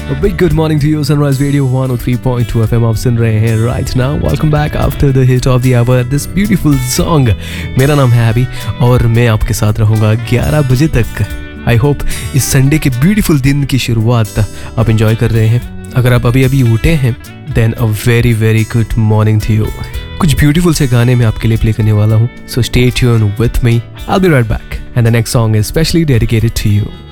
Big good morning to you sunrise radio 103.2 FM आप सुन रहे हैं right now. Welcome back after the hit of the our this beautiful song. मेरा नाम है अभी और मैं आपके साथ रहूँगा 11 बजे तक। आई होप इस संडे के ब्यूटीफुल दिन की शुरुआत आप इंजॉय कर रहे हैं। अगर आप अभी अभी उठे हैं then a very very good morning to you. कुछ ब्यूटीफुल से गाने मैं आपके लिए प्ले करने वाला हूँ, so stay tune with me. I will be right back and the next song is specially dedicated to you.